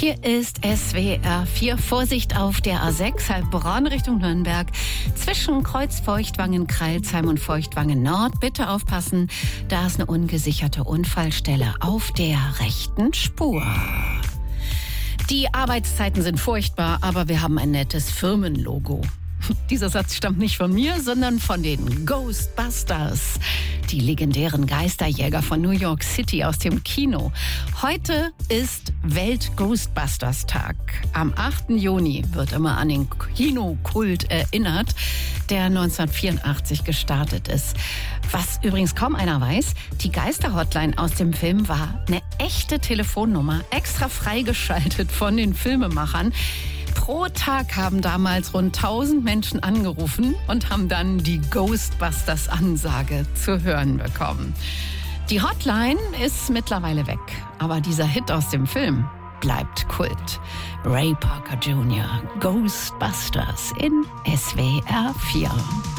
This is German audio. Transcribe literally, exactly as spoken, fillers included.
Hier ist S W R vier. Vorsicht auf der A sechs, Heilbronn Richtung Nürnberg. Zwischen Kreuz Feuchtwangen, Crailsheim und Feuchtwangen Nord. Bitte aufpassen, da ist eine ungesicherte Unfallstelle auf der rechten Spur. Die Arbeitszeiten sind furchtbar, aber wir haben ein nettes Firmenlogo. Dieser Satz stammt nicht von mir, sondern von den Ghostbusters, die legendären Geisterjäger von New York City aus dem Kino. Heute ist Welt-Ghostbusters-Tag. Am achten Juni wird immer an den Kinokult erinnert, der neunzehnhundertvierundachtzig gestartet ist. Was übrigens kaum einer weiß, die Geister-Hotline aus dem Film war eine echte Telefonnummer, extra freigeschaltet von den Filmemachern. Pro Tag haben damals rund tausend Menschen angerufen und haben dann die Ghostbusters-Ansage zu hören bekommen. Die Hotline ist mittlerweile weg, aber dieser Hit aus dem Film bleibt Kult. Ray Parker Junior, Ghostbusters in S W R vier.